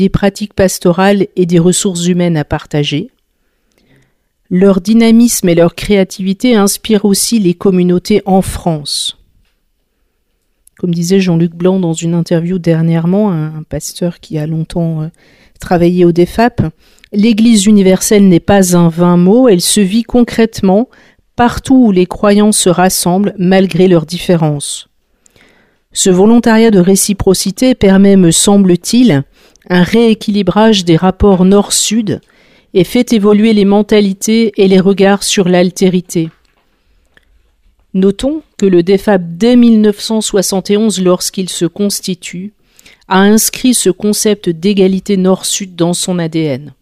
des pratiques pastorales et des ressources humaines à partager. Leur dynamisme et leur créativité inspirent aussi les communautés en France. Comme disait Jean-Luc Blanc dans une interview dernièrement, un pasteur qui a longtemps travaillé au DEFAP, l'Église universelle n'est pas un vain mot, elle se vit concrètement partout où les croyants se rassemblent malgré leurs différences. Ce volontariat de réciprocité permet, me semble-t-il, un rééquilibrage des rapports nord-sud et fait évoluer les mentalités et les regards sur l'altérité. Notons que le DEFAP, dès 1971, lorsqu'il se constitue, a inscrit ce concept d'égalité nord-sud dans son ADN.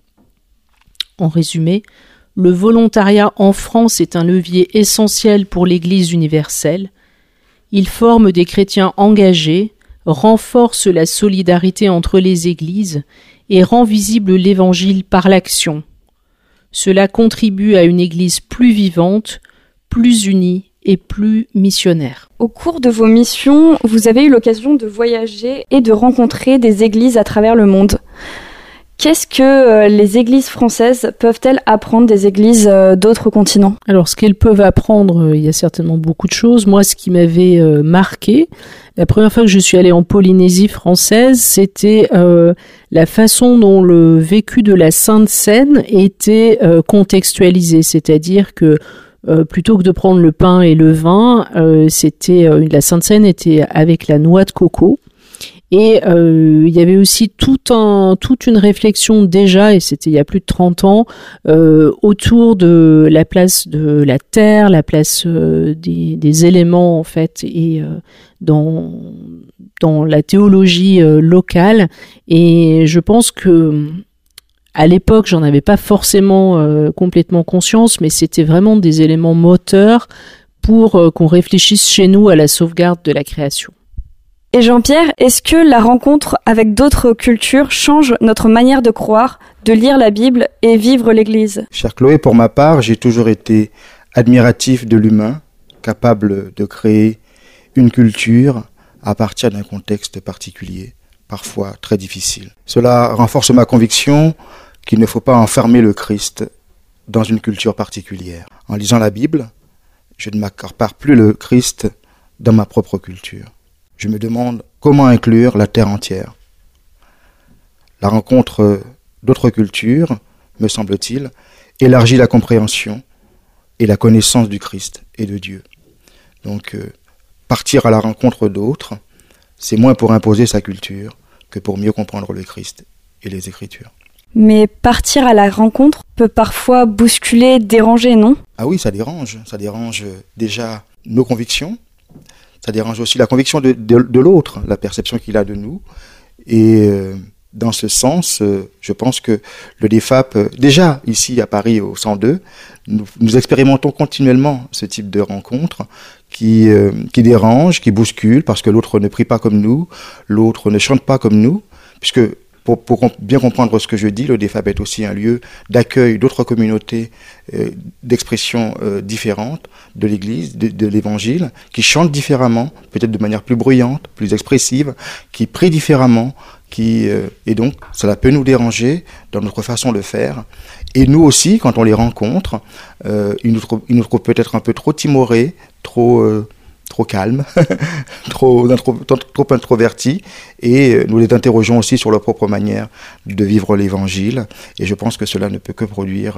En résumé, le volontariat en France est un levier essentiel pour l'Église universelle. Il forme des chrétiens engagés, renforce la solidarité entre les églises et rend visible l'Évangile par l'action. Cela contribue à une Église plus vivante, plus unie et plus missionnaire. Au cours de vos missions, vous avez eu l'occasion de voyager et de rencontrer des églises à travers le monde. Qu'est-ce que les églises françaises peuvent-elles apprendre des églises d'autres continents ? Alors, ce qu'elles peuvent apprendre, il y a certainement beaucoup de choses. Moi, ce qui m'avait marqué, la première fois que je suis allée en Polynésie française, c'était la façon dont le vécu de la Sainte Seine était contextualisé. C'est-à-dire que plutôt que de prendre le pain et le vin, la Sainte Seine était avec la noix de coco. Et il y avait aussi toute une réflexion déjà, et c'était il y a plus de 30 ans, autour de la place de la terre, la place des éléments en fait, et dans la théologie locale. Et je pense que à l'époque, j'en avais pas forcément complètement conscience, mais c'était vraiment des éléments moteurs pour qu'on réfléchisse chez nous à la sauvegarde de la création. Et Jean-Pierre, est-ce que la rencontre avec d'autres cultures change notre manière de croire, de lire la Bible et vivre l'Église ? Chère Chloé, pour ma part, j'ai toujours été admiratif de l'humain, capable de créer une culture à partir d'un contexte particulier, parfois très difficile. Cela renforce ma conviction qu'il ne faut pas enfermer le Christ dans une culture particulière. En lisant la Bible, je ne m'accapare plus le Christ dans ma propre culture. Je me demande comment inclure la terre entière. La rencontre d'autres cultures, me semble-t-il, élargit la compréhension et la connaissance du Christ et de Dieu. Donc, partir à la rencontre d'autres, c'est moins pour imposer sa culture que pour mieux comprendre le Christ et les Écritures. Mais partir à la rencontre peut parfois bousculer, déranger, non ? Ah oui, ça dérange. Ça dérange déjà nos convictions. Ça dérange aussi la conviction de l'autre, la perception qu'il a de nous. Et dans ce sens, je pense que le DEFAP, déjà ici à Paris au 102, nous expérimentons continuellement ce type de rencontres qui dérangent, qui bousculent, parce que l'autre ne prie pas comme nous, l'autre ne chante pas comme nous, puisque pour bien comprendre ce que je dis, le DEFAP est aussi un lieu d'accueil d'autres communautés d'expressions différentes de l'Église, de l'Évangile, qui chantent différemment, peut-être de manière plus bruyante, plus expressive, qui prient différemment, et donc cela peut nous déranger dans notre façon de faire. Et nous aussi, quand on les rencontre, ils nous trouvent peut-être un peu trop timorés, trop calmes, trop introvertis, et nous les interrogeons aussi sur leur propre manière de vivre l'Évangile. Et je pense que cela ne peut que produire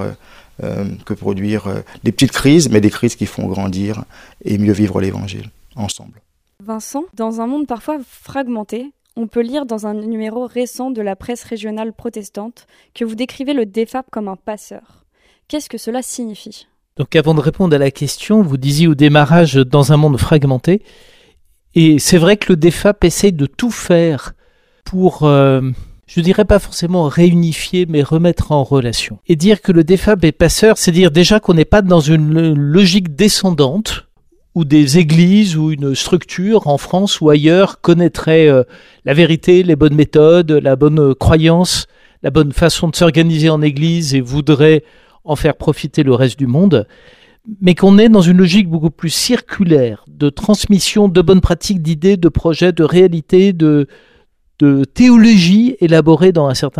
des petites crises, mais des crises qui font grandir et mieux vivre l'Évangile ensemble. Vincent, dans un monde parfois fragmenté, on peut lire dans un numéro récent de la presse régionale protestante que vous décrivez le DEFAP comme un passeur. Qu'est-ce que cela signifie ? Donc avant de répondre à la question, vous disiez au démarrage dans un monde fragmenté, et c'est vrai que le DEFAP essaye de tout faire pour, je dirais pas forcément réunifier, mais remettre en relation. Et dire que le DEFAP est passeur, c'est dire déjà qu'on n'est pas dans une logique descendante, où des églises ou une structure en France ou ailleurs connaîtraient la vérité, les bonnes méthodes, la bonne croyance, la bonne façon de s'organiser en église et voudraient en faire profiter le reste du monde, mais qu'on est dans une logique beaucoup plus circulaire, de transmission de bonnes pratiques, d'idées, de projets, de réalités, de théologie élaborée dans un certain